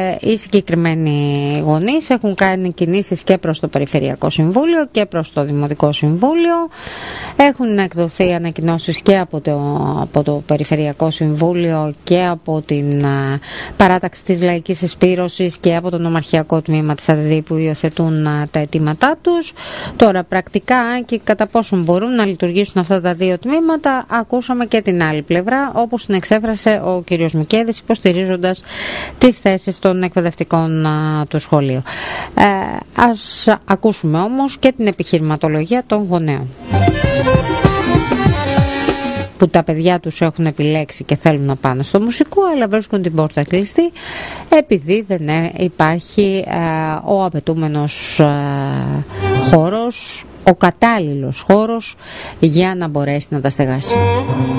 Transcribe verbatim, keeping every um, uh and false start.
οι συγκεκριμένοι γονείς έχουν κάνει κινήσεις και προς το Περιφερειακό Συμβούλιο και προς το Δημοτικό Συμβούλιο. Έχουν εκδοθεί ανακοινώσεις και από το, από το Περιφερειακό Συμβούλιο και από την α, παράταξη της Λαϊκής Εισπύρωσης και από το Νομαρχιακό Τμήμα της ΑΔΔ που υιοθετούν α, τα αιτήματά τους. Τώρα πρακτικά και κατά πόσον μπορούν να λειτουργήσουν αυτά τα δύο τμήματα, ακούσαμε και την άλλη πλευρά, όπως την εξέφρασε ο κ. Μικέδης, υποστηρίζοντας τις θέσεις των εκπαιδευτικών α, του σχολείου. Ε, ας ακούσουμε όμως και την επιχειρηματολογία των γονέων, που τα παιδιά τους έχουν επιλέξει και θέλουν να πάνε στο μουσικό, αλλά βρίσκουν την πόρτα κλειστή επειδή δεν υπάρχει ε, ο απαιτούμενος ε, χώρος, ο κατάλληλος χώρος για να μπορέσει να τα στεγάσει.